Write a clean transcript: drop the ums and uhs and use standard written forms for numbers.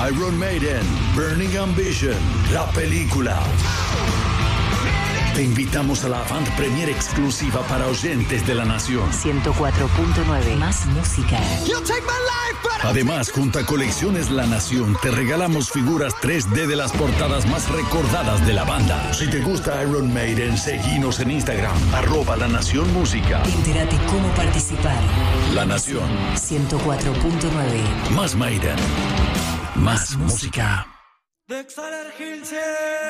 Iron Maiden, Burning Ambition, la película. Te invitamos a la avant premiere exclusiva para oyentes de La Nación. 104.9, más música. Además, junto a Colecciones La Nación, te regalamos figuras 3D de las portadas más recordadas de la banda. Si te gusta Iron Maiden, seguinos en Instagram, @La Nación Música. Entérate cómo participar. La Nación. 104.9. Más Maiden. Más música.